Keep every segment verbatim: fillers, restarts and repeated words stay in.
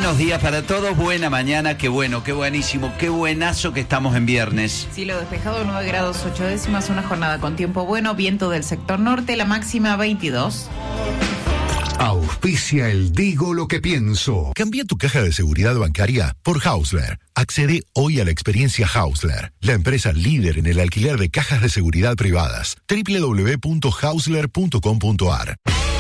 Buenos días para todos, buena mañana, qué bueno, qué buenísimo, qué buenazo que estamos en viernes. Cielo despejado, nueve grados ocho décimas, una jornada con tiempo bueno, viento del sector norte, la máxima veintidós. Auspicia el Digo lo que pienso. Cambia tu caja de seguridad bancaria por Hausler. Accede hoy a la experiencia Hausler, la empresa líder en el alquiler de cajas de seguridad privadas. doble u doble u doble u punto hausler punto com punto a r.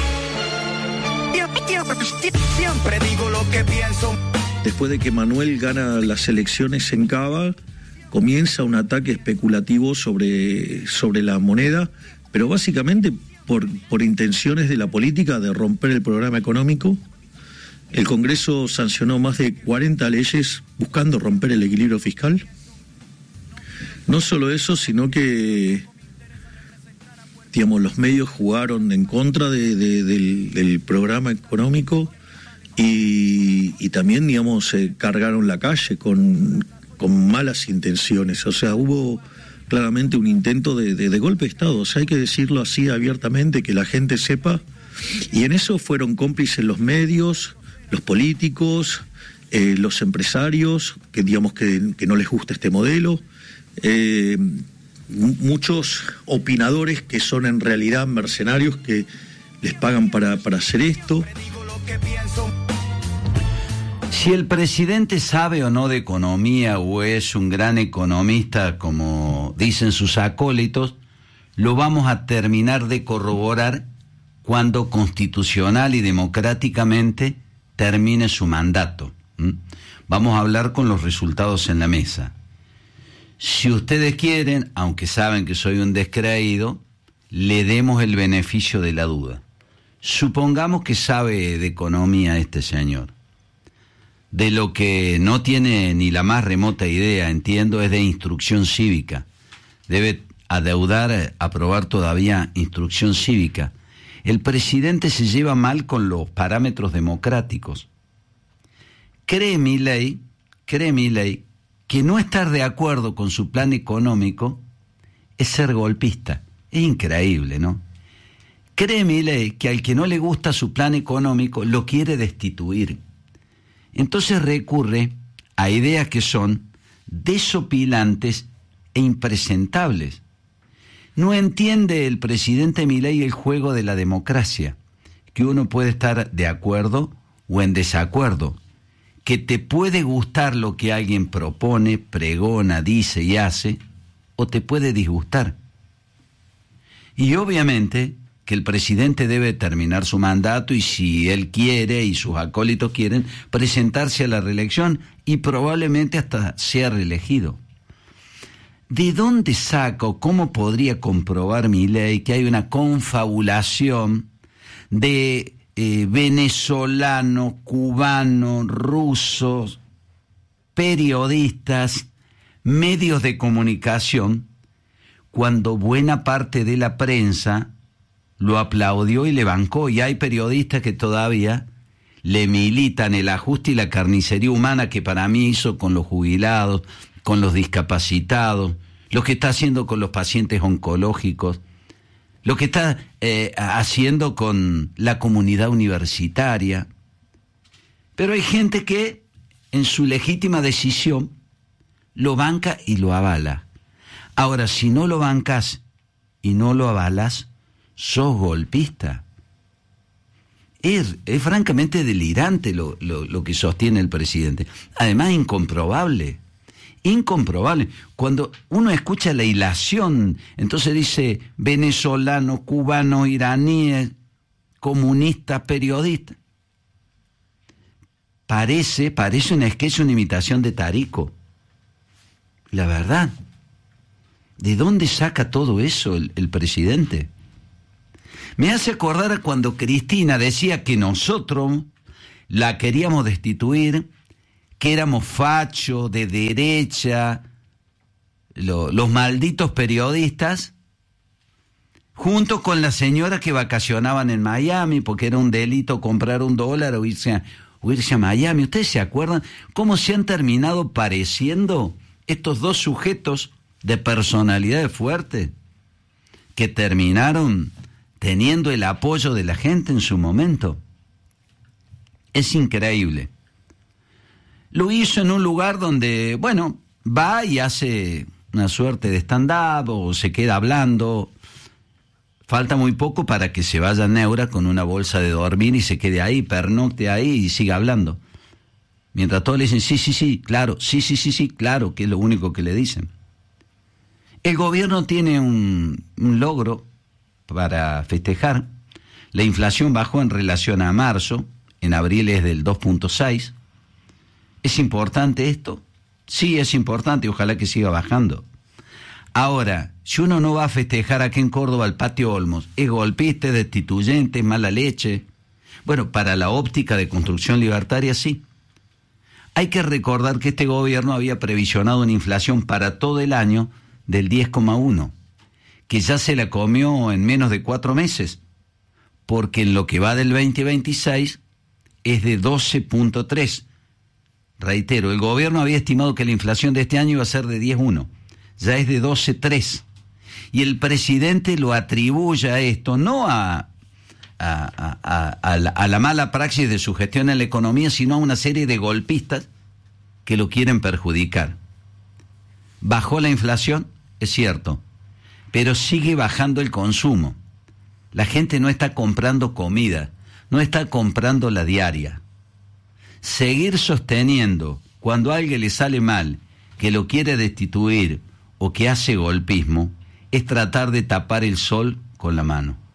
Siempre digo lo que pienso. Después de que Manuel gana las elecciones en Cava, comienza un ataque especulativo sobre, sobre la moneda, pero básicamente por, por intenciones de la política de romper el programa económico. El Congreso sancionó más de cuarenta leyes buscando romper el equilibrio fiscal. No solo eso, sino que digamos, los medios jugaron en contra de, de, del, del programa económico y, y también, digamos, se cargaron la calle con, con malas intenciones. O sea, hubo claramente un intento de, de, de golpe de Estado. O sea, hay que decirlo así abiertamente, que la gente sepa. Y en eso fueron cómplices los medios, los políticos, eh, los empresarios, que digamos que, que no les gusta este modelo. Eh, muchos opinadores que son en realidad mercenarios que les pagan para, para hacer esto. Si el presidente sabe o no de economía o es un gran economista, como dicen sus acólitos, lo vamos a terminar de corroborar cuando constitucional y democráticamente termine su mandato. ¿Mm? Vamos a hablar con los resultados en la mesa. Si ustedes quieren, aunque saben que soy un descreído, le demos el beneficio de la duda. Supongamos que sabe de economía este señor. De lo que no tiene ni la más remota idea, entiendo, es de instrucción cívica. Debe adeudar, aprobar todavía instrucción cívica. El presidente se lleva mal con los parámetros democráticos. Cree Milei, cree Milei, que no estar de acuerdo con su plan económico es ser golpista. Es increíble, ¿no? Cree Milei que al que no le gusta su plan económico lo quiere destituir. Entonces recurre a ideas que son desopilantes e impresentables. No entiende el presidente Milei el juego de la democracia, que uno puede estar de acuerdo o en desacuerdo, que te puede gustar lo que alguien propone, pregona, dice y hace, o te puede disgustar. Y obviamente que el presidente debe terminar su mandato y si él quiere y sus acólitos quieren, presentarse a la reelección y probablemente hasta sea reelegido. ¿De dónde saca o cómo podría comprobar Milei que hay una confabulación de Eh, venezolanos, cubanos, rusos, periodistas, medios de comunicación, cuando buena parte de la prensa lo aplaudió y le bancó? Y hay periodistas que todavía le militan el ajuste y la carnicería humana que para mí hizo con los jubilados, con los discapacitados, lo que está haciendo con los pacientes oncológicos, lo que está eh, haciendo con la comunidad universitaria. Pero hay gente que en su legítima decisión lo banca y lo avala. Ahora, si no lo bancas y no lo avalas, sos golpista. Es, es francamente delirante lo, lo, lo que sostiene el presidente. Además, incomprobable. Incomprobable. Cuando uno escucha la hilación, entonces dice venezolano, cubano, iraníes, comunista, periodista. Parece, parece una sketch, una imitación de Tarico. La verdad. ¿De dónde saca todo eso el, el presidente? Me hace acordar a cuando Cristina decía que nosotros la queríamos destituir, que éramos fachos, de derecha, lo, los malditos periodistas, junto con las señoras que vacacionaban en Miami, porque era un delito comprar un dólar o irse a, o irse a Miami. ¿Ustedes se acuerdan cómo se han terminado pareciendo estos dos sujetos de personalidades fuertes que terminaron teniendo el apoyo de la gente en su momento? Es increíble. Lo hizo en un lugar donde, bueno, va y hace una suerte de stand-up o se queda hablando. Falta muy poco para que se vaya a Neura con una bolsa de dormir y se quede ahí, pernocte ahí y siga hablando. Mientras todos le dicen, sí, sí, sí, claro, sí, sí, sí, sí, claro, que es lo único que le dicen. El gobierno tiene un, un logro para festejar. La inflación bajó en relación a marzo, en abril es del dos punto seis. ¿Es importante esto? Sí, es importante, ojalá que siga bajando. Ahora, si uno no va a festejar aquí en Córdoba el Patio Olmos, es golpista, es destituyente, es mala leche. Bueno, para la óptica de Construcción Libertaria sí. Hay que recordar que este gobierno había previsionado una inflación para todo el año del diez coma uno, que ya se la comió en menos de cuatro meses, porque en lo que va del veinte veintiséis es de doce punto tres. Reitero, el gobierno había estimado que la inflación de este año iba a ser de diez coma uno, ya es de doce coma tres. Y el presidente lo atribuye a esto, no a, a, a, a, a, la, a la mala praxis de su gestión en la economía, sino a una serie de golpistas que lo quieren perjudicar. Bajó la inflación, es cierto, pero sigue bajando el consumo. La gente no está comprando comida, no está comprando la diaria. Seguir sosteniendo, cuando a alguien le sale mal, que lo quiere destituir o que hace golpismo, es tratar de tapar el sol con la mano.